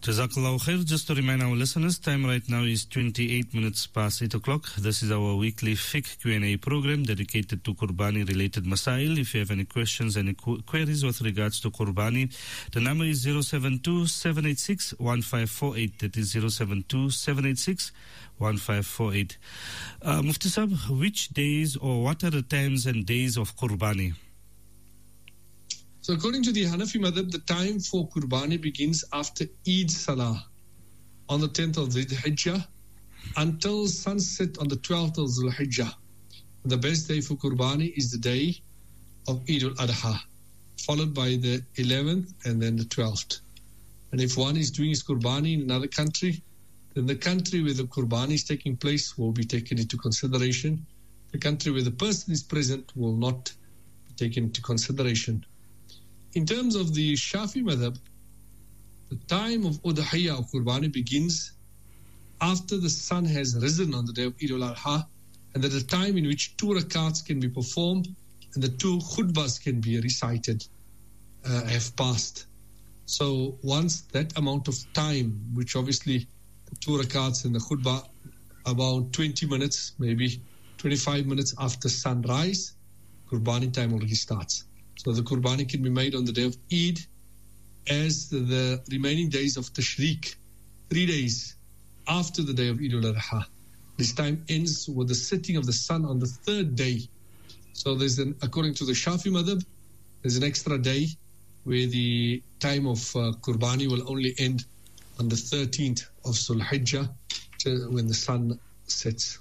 Jazakallahu khair. Just to remind our listeners, time right now is 28 minutes past 8 o'clock. This is our weekly fiqh Q&A program dedicated to Qurbani-related masail. If you have any questions, any queries with regards to Qurbani, the number is 072-786-1548. That is 072-786-1548. Mufti Sahib, which days or what are the times and days of Qurbani? So according to the Hanafi madhab, the time for Qurbani begins after Eid Salah on the 10th of Dhul Hijjah until sunset on the 12th of Dhul Hijjah. The best day for Qurbani is the day of Eid al-Adha, followed by the 11th and then the 12th. And if one is doing his Qurbani in another country, then the country where the Qurbani is taking place will be taken into consideration. The country where the person is present will not be taken into consideration. In terms of the Shafi madhab, the time of Udhiyah or Qurbani begins after the sun has risen on the day of Eid al-Adha, and that the time in which 2 rakats can be performed and the 2 khutbahs can be recited have passed. So once that amount of time, which obviously the 2 rakats and the khutbah, about 20 minutes, maybe 25 minutes after sunrise, Qurbani time already starts. So the Qurbani can be made on the day of Eid as the remaining days of Tashriq, 3 days after the day of Eid al-Adha. This time ends with the setting of the sun on the 3rd day. So according to the Shafi madhab, there's an extra day where the time of Qurbani will only end on the 13th of Dhul Hijjah when the sun sets.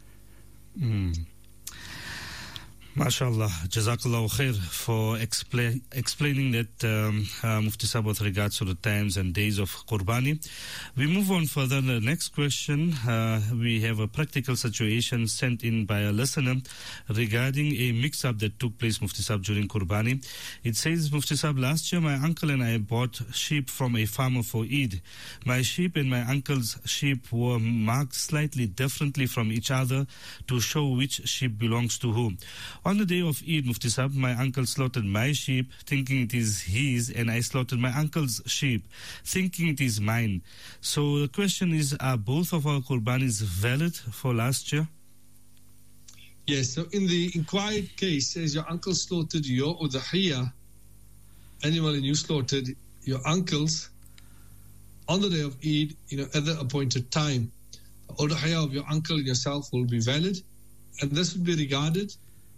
MashaAllah, Jazakallahu khair for explaining that Mufti Sahib with regards to the times and days of Qurbani. We move on further. The next question, we have a practical situation sent in by a listener regarding a mix-up that took place, Mufti Sahib, during Qurbani. It says, Mufti Sahib, last year my uncle and I bought sheep from a farmer for Eid. My sheep and my uncle's sheep were marked slightly differently from each other to show which sheep belongs to whom. On the day of Eid, Mufti Sahib, my uncle slaughtered my sheep, thinking it is his, and I slaughtered my uncle's sheep, thinking it is mine. So the question is, are both of our Qurbanis valid for last year? Yes, so in the inquired case, as your uncle slaughtered your udhiyah animal and you slaughtered your uncle's on the day of Eid, at the appointed time, the udhiyah of your uncle and yourself will be valid, and this would be regarded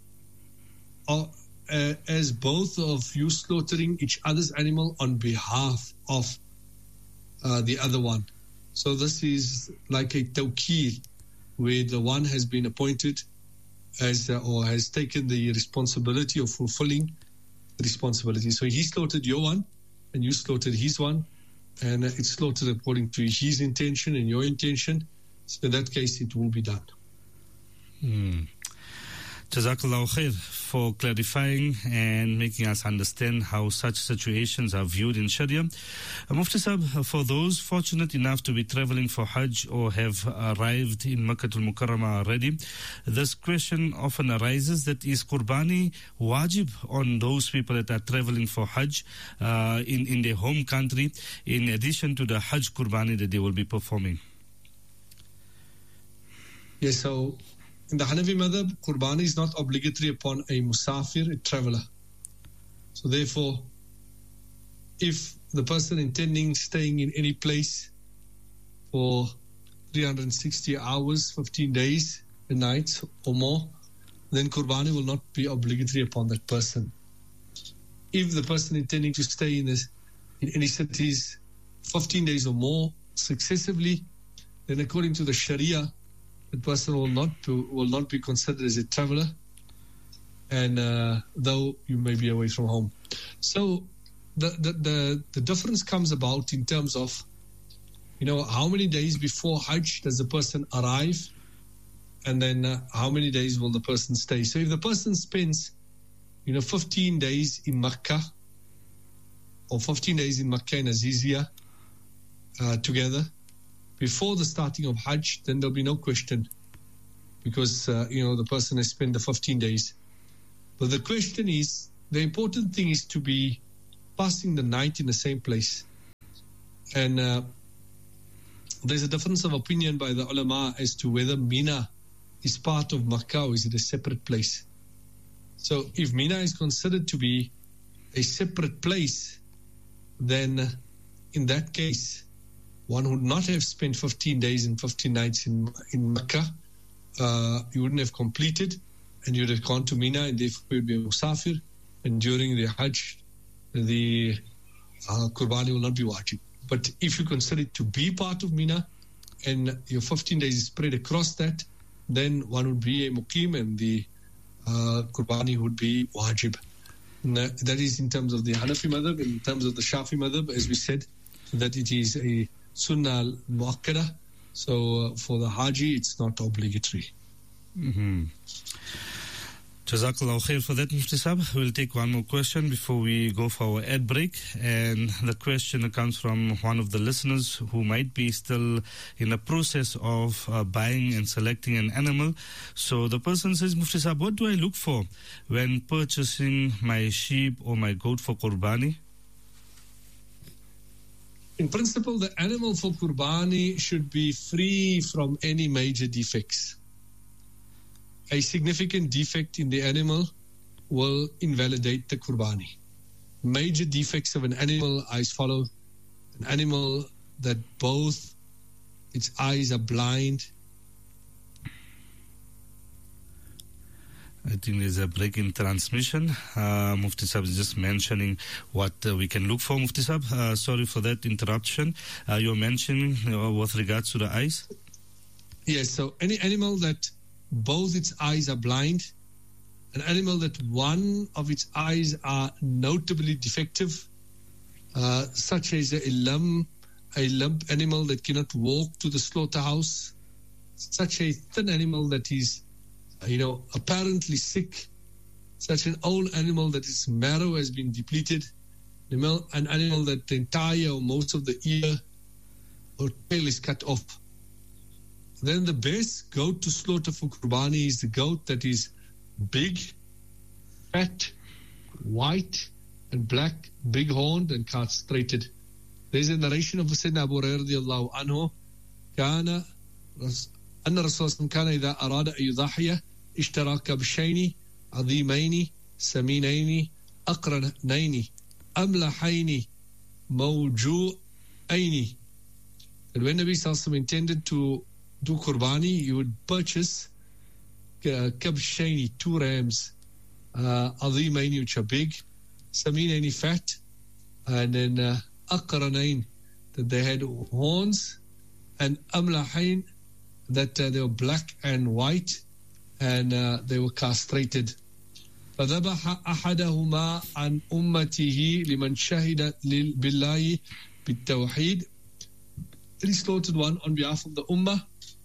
as both of you slaughtering each other's animal on behalf of the other one. So this is like a tawqir, where the one has been appointed as or has taken the responsibility of fulfilling the responsibility. So he slaughtered your one and you slaughtered his one, and it's slaughtered according to his intention and your intention. So in that case it will be done. Jazakallahu khair for clarifying and making us understand how such situations are viewed in Sharia. Mufti Sahib, for those fortunate enough to be traveling for Hajj or have arrived in Makkah al-Mukarramah already, this question often arises, that is Qurbani wajib on those people that are traveling for Hajj in their home country, in addition to the Hajj Qurbani that they will be performing? Yes, so in the Hanafi madhab, Qurbani is not obligatory upon a musafir, a traveler. So therefore, if the person intending staying in any place for 360 hours, 15 days and nights or more, then Qurbani will not be obligatory upon that person. If the person intending to stay in any cities 15 days or more successively, then according to the Sharia, the person will not be considered as a traveler, and though you may be away from home. So the difference comes about in terms of how many days before Hajj does the person arrive, and then how many days will the person stay. So if the person spends 15 days in Makkah or 15 days in Makkah and Azizia together before the starting of Hajj, then there'll be no question, because the person has spent the 15 days. But the question is, the important thing is to be passing the night in the same place. And there's a difference of opinion by the ulama as to whether Mina is part of Makkah or is it a separate place. So if Mina is considered to be a separate place, then in that case, one would not have spent 15 days and 15 nights in Makkah. You wouldn't have completed, and you would have gone to Mina, and therefore you would be a musafir. And during the Hajj, the Qurbani will not be wajib. But if you consider it to be part of Mina, and your 15 days is spread across that, then one would be a muqim, and the Qurbani would be wajib. And that is in terms of the Hanafi madhab. In terms of the Shafi madhab, as we said, that it is a sunnah muakkada. So for the Haji, it's not obligatory. Jazakallah khair for that, Mufti Sahib. We'll take one more question before we go for our ad break. And the question comes from one of the listeners who might be still in the process of buying and selecting an animal. So the person says, Mufti Sahib, what do I look for when purchasing my sheep or my goat for Qurbani? In principle, the animal for Qurbani should be free from any major defects. A significant defect in the animal will invalidate the Qurbani. Major defects of an animal are as follows: an animal that both its eyes are blind. I think there's a break in transmission. Mufti Sahib is just mentioning what we can look for. Mufti Sahib, sorry for that interruption. You're mentioning with regards to the eyes? Yes, so any animal that both its eyes are blind, an animal that one of its eyes are notably defective, such as a lump animal that cannot walk to the slaughterhouse, such a thin animal that is apparently sick, such an old animal that its marrow has been depleted, an animal that the entire or most of the ear or tail is cut off. Then the best goat to slaughter for Qurbani is the goat that is big, fat, white, and black, big-horned and castrated. There's a narration of Sayyidina Abu Hurairah radiallahu anhu, أن الرسول صلى الله عليه وسلم كان إذا أراد أن يضحي اشترى كبشين عظيمين سمينين أقرنين أملحين موجوعين. And when Nabi Sallallahu Alaihi Wasallam intended to do Qurbani, he would purchase kabshaini, 2 rams, azimaini, which are big, saminaini, fat, and then aqranain, that they had horns, and amlahain, that they were black and white, and they were castrated. فذبح أحدهما عن أمته لمن شهد بالله بالتوحيد. He slaughtered one on behalf of the Ummah,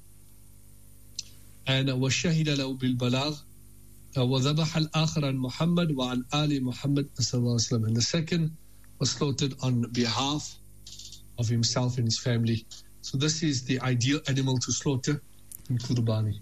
and وشهد له بالبلاغ وذبح الآخر عن محمد وعن آل محمد صلى الله عليه وسلم. And the second was slaughtered on behalf of himself and his family. So this is the ideal animal to slaughter in Qurbani.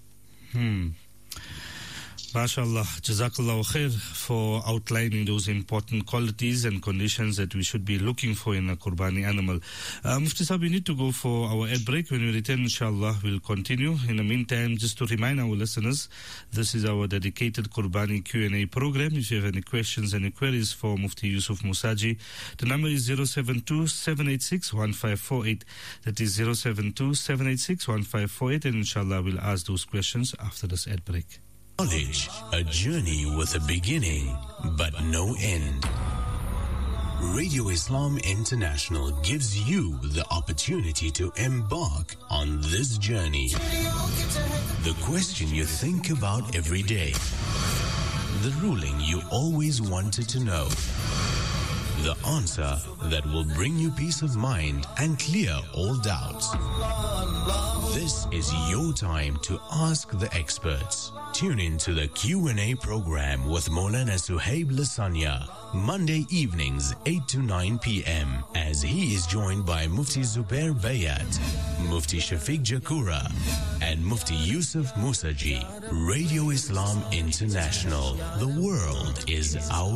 MashaAllah, Jazakallah khair for outlining those important qualities and conditions that we should be looking for in a Qurbani animal. Mufti Sahib, we need to go for our ad break. When we return, inshallah, we'll continue. In the meantime, just to remind our listeners, this is our dedicated Qurbani Q&A program. If you have any questions and queries for Mufti Yusuf Musaji, the number is 072-786-1548. That is 072-786-1548, and inshallah, we'll ask those questions after this ad break. Knowledge, a journey with a beginning but no end. Radio Islam International gives you the opportunity to embark on this journey. The question you think about every day. The ruling you always wanted to know. The answer that will bring you peace of mind and clear all doubts. This is your time to ask the experts. Tune in to the Q&A program with Maulana Suhaib Lasanya, Monday evenings 8 to 9 p.m. as he is joined by Mufti Zubair Bayat, Mufti Shafiq Jakura, and Mufti Yusuf Musaji. Radio Islam International. The world is our